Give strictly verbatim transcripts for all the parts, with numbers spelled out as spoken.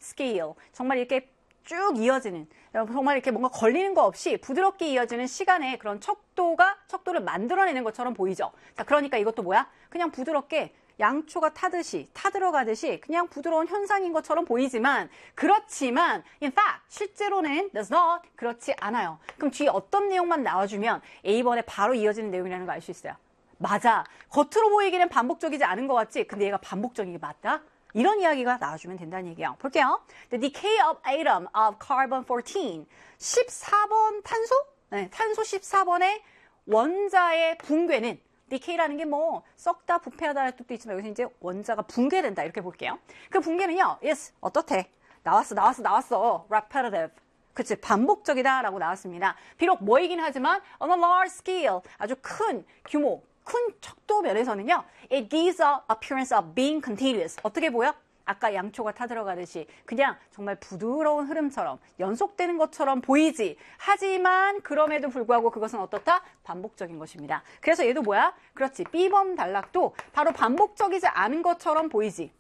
scale. 정말 이렇게 쭉 이어지는, 정말 이렇게 뭔가 걸리는 거 없이 부드럽게 이어지는 시간의 그런 척도가, 척도를 만들어내는 것처럼 보이죠. 자, 그러니까 이것도 뭐야? 그냥 부드럽게 양초가 타듯이, 타들어가듯이 그냥 부드러운 현상인 것처럼 보이지만, 그렇지만, in fact, 실제로는 does not, 그렇지 않아요. 그럼 뒤에 어떤 내용만 나와주면 A번에 바로 이어지는 내용이라는 거 알 수 있어요. 맞아. 겉으로 보이기는 반복적이지 않은 것 같지? 근데 얘가 반복적인 게 맞다? 이런 이야기가 나와주면 된다는 얘기예요. 볼게요. The decay of atom of carbon fourteen. 십사 번 탄소? 네, 탄소 십사 번의 원자의 붕괴는, decay라는 게 뭐 썩다, 부패하다라는 뜻도 있지만 여기서 이제 원자가 붕괴된다 이렇게 볼게요. 그 붕괴는요, is 어떻대? 나왔어, 나왔어, 나왔어. repetitive. 그치, 반복적이다라고 나왔습니다. 비록 뭐이긴 하지만 on a large scale, 아주 큰 규모, 큰 척도 면에서는요, it gives a appearance of being continuous. 어떻게 보여? 아까 양초가 타들어가듯이 그냥 정말 부드러운 흐름처럼 연속되는 것처럼 보이지. 하지만 그럼에도 불구하고 그것은 어떻다? 반복적인 것입니다. 그래서 얘도 뭐야? 그렇지, B번 단락도 바로 반복적이지 않은 것처럼 보이지.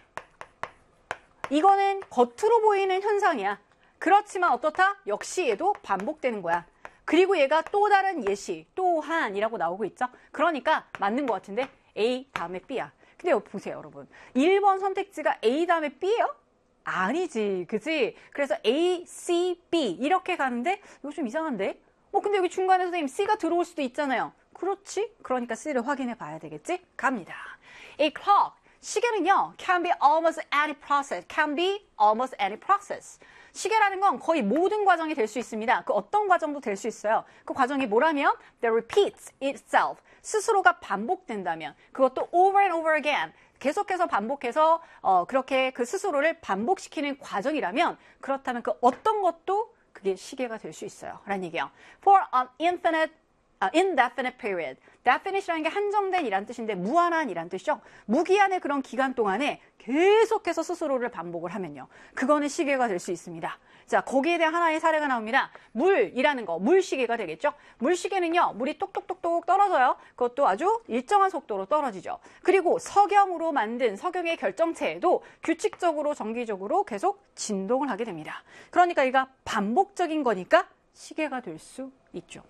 이거는 겉으로 보이는 현상이야. 그렇지만 어떻다? 역시 얘도 반복되는 거야. 그리고 얘가 또 다른 예시, 또한이라고 나오고 있죠. 그러니까 맞는 것 같은데 A 다음에 B야. 근데 여기 보세요, 여러분. 일 번 선택지가 A 다음에 B예요? 아니지, 그지? 그래서 A, C, B 이렇게 가는데 이거 좀 이상한데? 어, 근데 여기 중간에 선생님 C가 들어올 수도 있잖아요. 그렇지? 그러니까 C를 확인해 봐야 되겠지? 갑니다. A clock. 시계는요, can be almost any process. can be almost any process. 시계라는 건 거의 모든 과정이 될 수 있습니다. 그 어떤 과정도 될 수 있어요. 그 과정이 뭐라면 that repeats itself. 스스로가 반복된다면, 그것도 over and over again. 계속해서 반복해서 어, 그렇게 그 스스로를 반복시키는 과정이라면, 그렇다면 그 어떤 것도 그게 시계가 될 수 있어요. 라는 얘기예요. For an infinite Uh, indefinite period. definite이라는 게 한정된 이란 뜻인데 무한한 이란 뜻이죠. 무기한의 그런 기간 동안에 계속해서 스스로를 반복을 하면요, 그거는 시계가 될 수 있습니다. 자, 거기에 대한 하나의 사례가 나옵니다. 물이라는 거, 물시계가 되겠죠. 물시계는요, 물이 똑똑똑똑 떨어져요. 그것도 아주 일정한 속도로 떨어지죠. 그리고 석영으로 만든 석영의 결정체에도 규칙적으로 정기적으로 계속 진동을 하게 됩니다. 그러니까 얘가 반복적인 거니까 시계가 될 수 있죠.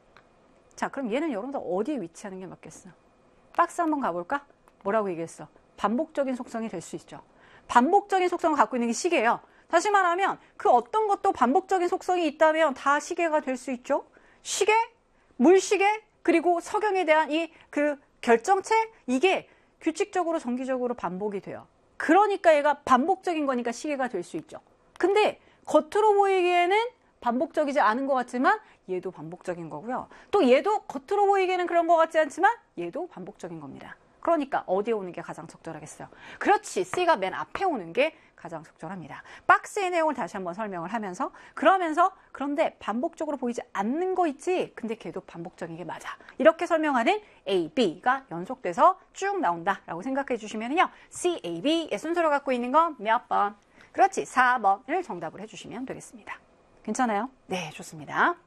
자, 그럼 얘는 여러분들 어디에 위치하는 게 맞겠어? 박스 한번 가볼까? 뭐라고 얘기했어? 반복적인 속성이 될 수 있죠. 반복적인 속성을 갖고 있는 게 시계예요. 다시 말하면 그 어떤 것도 반복적인 속성이 있다면 다 시계가 될 수 있죠. 시계, 물시계, 그리고 석영에 대한 이 그 결정체, 이게 규칙적으로 정기적으로 반복이 돼요. 그러니까 얘가 반복적인 거니까 시계가 될 수 있죠. 근데 겉으로 보이기에는 반복적이지 않은 것 같지만 얘도 반복적인 거고요. 또 얘도 겉으로 보이기에는 그런 것 같지 않지만 얘도 반복적인 겁니다. 그러니까 어디에 오는 게 가장 적절하겠어요? 그렇지, C가 맨 앞에 오는 게 가장 적절합니다. 박스의 내용을 다시 한번 설명을 하면서, 그러면서 그런데 반복적으로 보이지 않는 거 있지? 근데 걔도 반복적인 게 맞아. 이렇게 설명하는 A, B가 연속돼서 쭉 나온다라고 생각해 주시면요, C, A, B의 순서를 갖고 있는 건 몇 번? 그렇지, 사 번을 정답을 해주시면 되겠습니다. 괜찮아요? 네, 좋습니다.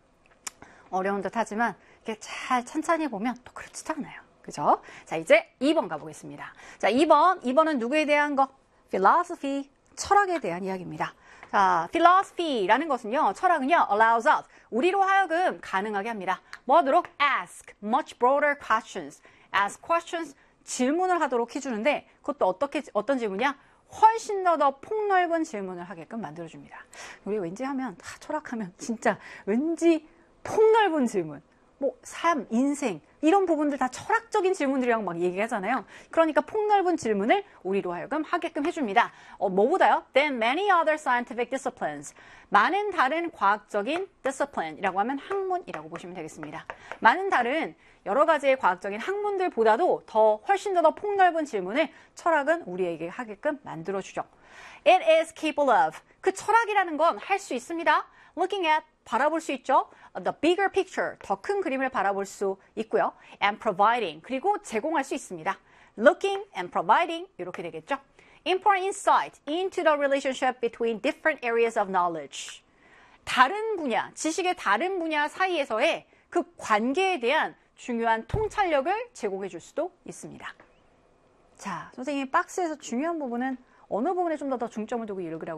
어려운 듯 하지만 이렇게 잘 천천히 보면 또 그렇지도 않아요. 그죠? 자, 이제 이 번 가보겠습니다. 자, 이 번, 이 번은 누구에 대한 거? philosophy, 철학에 대한 이야기입니다. 자, philosophy라는 것은요, 철학은요, allows us, 우리로 하여금 가능하게 합니다. 뭐하도록? ask much broader questions. ask questions, 질문을 하도록 해주는데, 그것도 어떻게, 어떤 질문이야? 훨씬 더 더 폭넓은 질문을 하게끔 만들어줍니다. 우리 왠지 하면, 아, 철학하면 진짜 왠지 폭넓은 질문, 뭐 삶, 인생 이런 부분들 다 철학적인 질문들이라고 막 얘기하잖아요. 그러니까 폭넓은 질문을 우리로 하여금 하게끔 해줍니다. 어, 뭐보다요? Than many other scientific disciplines. 많은 다른 과학적인 discipline이라고 하면 학문이라고 보시면 되겠습니다. 많은 다른 여러 가지의 과학적인 학문들보다도 더 훨씬 더, 더 폭넓은 질문을 철학은 우리에게 하게끔 만들어주죠. It is capable of. 그 철학이라는 건 할 수 있습니다. Looking at, 바라볼 수 있죠. The bigger picture, 더 큰 그림을 바라볼 수 있고요. And providing, 그리고 제공할 수 있습니다. Looking and providing, 이렇게 되겠죠. Important insight into the relationship between different areas of knowledge. 다른 분야, 지식의 다른 분야 사이에서의 그 관계에 대한 중요한 통찰력을 제공해 줄 수도 있습니다. 자, 선생님이 박스에서 중요한 부분은 어느 부분에 좀 더 더 중점을 두고 읽으라고